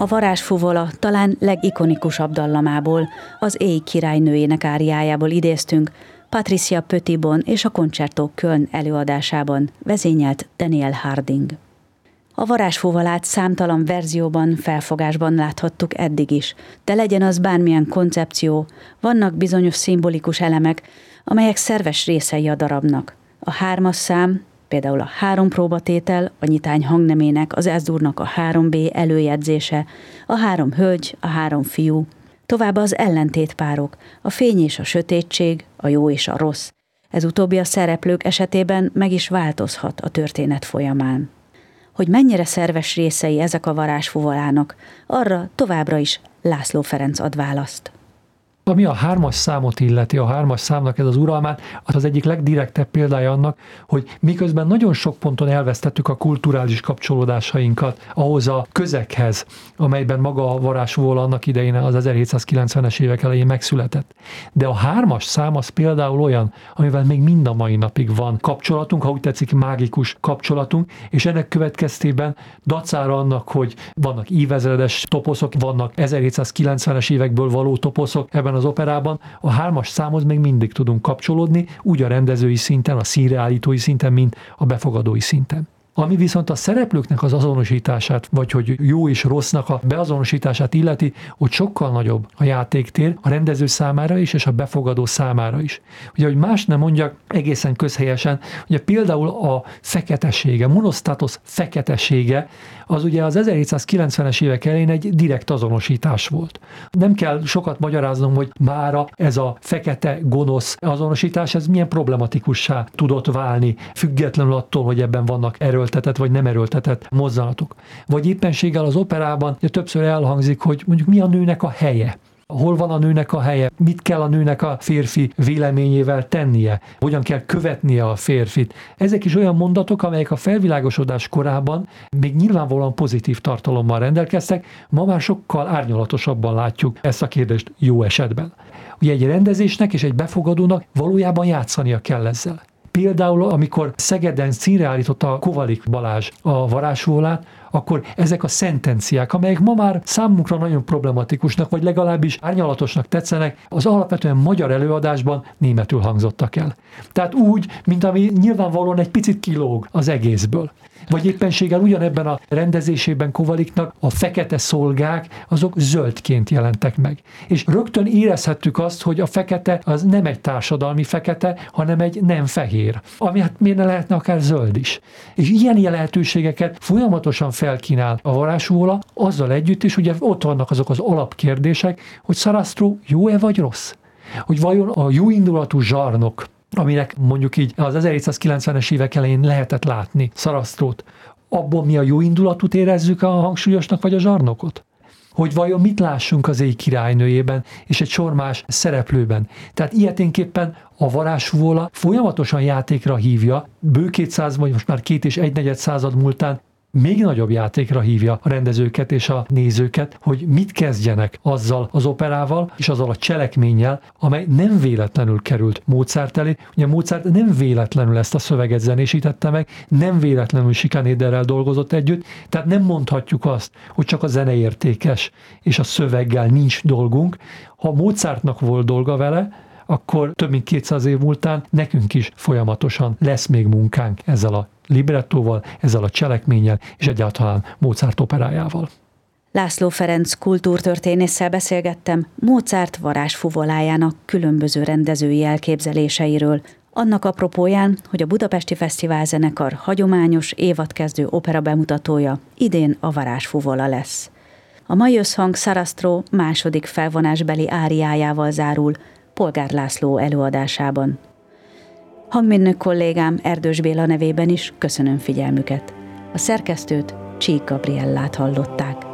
A varázsfuvola talán legikonikusabb dallamából, az Éj királynőjének áriájából idéztünk, Patricia Petitbon és a Concerto Köln előadásában vezényelt Daniel Harding. A varázsfuvolát számtalan verzióban, felfogásban láthattuk eddig is, de legyen az bármilyen koncepció, vannak bizonyos szimbolikus elemek, amelyek szerves részei a darabnak. A 3-as szám, például a 3 próbatétel, a nyitány hangnemének, az S-durnak a 3B előjegyzése, a 3 hölgy, a 3 fiú, továbbá az ellentétpárok, a fény és a sötétség, a jó és a rossz. Ez utóbbi a szereplők esetében meg is változhat a történet folyamán. Hogy mennyire szerves részei ezek a varázsfuvolának, arra továbbra is László Ferenc ad választ. Ami a 3-as számot illeti, a 3-as számnak ez az uralmát, az egyik legdirektebb példája annak, hogy miközben nagyon sok ponton elvesztettük a kulturális kapcsolódásainkat ahhoz a közeghez, amelyben maga a varázsfuvola annak idején az 1790-es évek elején megszületett. De a 3-as szám az például olyan, amivel még mind a mai napig van kapcsolatunk, ha úgy tetszik, mágikus kapcsolatunk, és ennek következtében dacára annak, hogy vannak ívezredes toposzok, vannak 1790-es évekből való toposzok ebben az operában, a 3-as számhoz még mindig tudunk kapcsolódni, úgy a rendezői szinten, a színreállítói szinten, mint a befogadói szinten. Ami viszont a szereplőknek az azonosítását, vagy hogy jó és rossznak a beazonosítását illeti, hogy sokkal nagyobb a játéktér a rendező számára is, és a befogadó számára is. Ugye, hogy más nem mondjak egészen közhelyesen, ugye például a feketesége, monosztátosz feketesége, az ugye az 1790-es évek elején egy direkt azonosítás volt. Nem kell sokat magyaráznom, hogy mára ez a fekete gonosz azonosítás, ez milyen problematikussá tudott válni, függetlenül attól, hogy ebben vannak erőltetett vagy nem erőltetett mozzanatok. Vagy éppenséggel az operában többször elhangzik, hogy mondjuk mi a nőnek a helye. Hol van a nőnek a helye, mit kell a nőnek a férfi véleményével tennie, hogyan kell követnie a férfit. Ezek is olyan mondatok, amelyek a felvilágosodás korában még nyilvánvalóan pozitív tartalommal rendelkeztek, ma már sokkal árnyalatosabban látjuk ezt a kérdést jó esetben. Ugye egy rendezésnek és egy befogadónak valójában játszania kell ezzel. Például, amikor Szegeden színreállította Kovalik Balázs a varázsfuvolát, akkor ezek a szentenciák, amelyek ma már számunkra nagyon problematikusnak, vagy legalábbis árnyalatosnak tetszenek, az alapvetően magyar előadásban németül hangzottak el. Tehát úgy, mint ami nyilvánvalóan egy picit kilóg az egészből. Vagy éppenséggel ugyanebben a rendezésében Kovaliknak a fekete szolgák, azok zöldként jelentek meg. És rögtön érezhettük azt, hogy a fekete az nem egy társadalmi fekete, hanem egy nem fehér. Ami hát miért ne lehetne akár zöld is. És ilyen lehetőségeket folyamatosan felkínál a varázsfuvola, azzal együtt is ugye ott vannak azok az alapkérdések, hogy Sarastro jó-e vagy rossz? Hogy vajon a jóindulatú zsarnok, aminek mondjuk így az 1790-es évek elején lehetett látni Sarastrót, abból mi a jóindulatút érezzük a hangsúlyosnak vagy a zsarnokot? Hogy vajon mit lássunk az Éj királynőjében és egy sor más szereplőben. Tehát ilyeténképpen a varázsfuvola folyamatosan játékra hívja, bő 200 vagy most már 2,1 század múltán még nagyobb játékra hívja a rendezőket és a nézőket, hogy mit kezdjenek azzal az operával és azzal a cselekménnyel, amely nem véletlenül került Mozart elé. Ugye Mozart nem véletlenül ezt a szöveget zenésítette meg, nem véletlenül Schikanederrel dolgozott együtt, tehát nem mondhatjuk azt, hogy csak a zene értékes és a szöveggel nincs dolgunk. Ha Mozartnak volt dolga vele, akkor több mint 200 év múltán nekünk is folyamatosan lesz még munkánk ezzel a librettóval, ezzel a cselekménnyel, és egyáltalán Mozart operájával. László Ferenc kultúrtörténésszel beszélgettem Mozart varázsfuvolájának különböző rendezői elképzeléseiről, annak apropóján, hogy a Budapesti Fesztiválzenekar hagyományos évadkezdő opera bemutatója idén a varázsfuvola lesz. A mai összhang Sarastro második felvonásbeli áriájával zárul Polgár László előadásában. Hangmérnök kollégám Erdős Béla nevében is köszönöm figyelmüket. A szerkesztőt Csík Gabriellát hallották.